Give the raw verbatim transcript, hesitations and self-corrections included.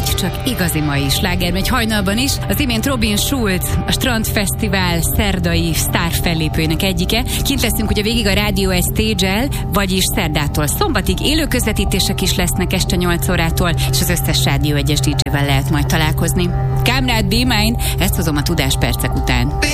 egy csak igazi mai sláger megy hajnalban is. Az imént Robin Schulz, a Strand Fesztivál szerdai sztárfellépőinek egyike. Kint leszünk ugye végig a Rádió egy Stage-el, vagyis szerdától szombatig élő közvetítések is lesznek este nyolc órától, és az összes Rádió egyes dé dzsével lehet majd találkozni. Kámrád, Be Mine, ezt hozom a Tudás percek után.